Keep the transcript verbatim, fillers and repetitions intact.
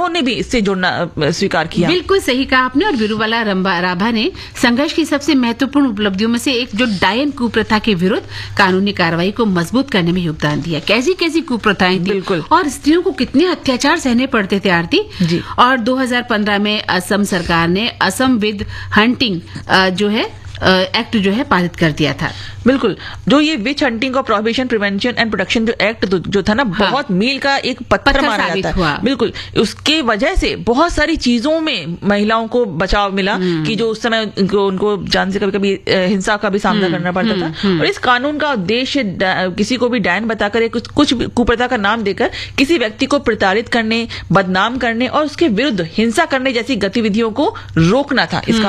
उन्होंने भी इससे जुड़ना स्वीकार किया। बिल्कुल सही कहा आपने। और वीरूवाला राभा ने संघर्ष की सबसे महत्वपूर्ण उपलब्धियों में से एक जो डायन कुप्रथा के विरुद्ध कानूनी कार्रवाई को मजबूत करने में योगदान दिया। कैसी कैसी कुप्रथाएं थी और स्त्रियों को कितने अत्याचार सहने पड़ते थे आरती जी। और दो हज़ार पंद्रह में असम सरकार ने असम विद हंटिंग जो है एक्ट जो है पारित कर दिया था। बिल्कुल, जो ये विच हंटिंग और प्रोहिबिशन प्रिवेंशन एंड प्रोटेक्शन जो एक्ट जो था ना, हाँ, बहुत मील का एक पत्थर, पत्थर माना जाता है। बिल्कुल, उसके वजह से बहुत सारी चीजों में महिलाओं को बचाव मिला कि जो उस समय उनको, उनको जान से कभी कभी हिंसा का भी सामना करना पड़ता था। और इस कानून का उद्देश्य किसी को भी डायन बताकर एक कुछ कुप्रथा का नाम देकर किसी व्यक्ति को प्रताड़ित करने, बदनाम करने और उसके विरुद्ध हिंसा करने जैसी गतिविधियों को रोकना था।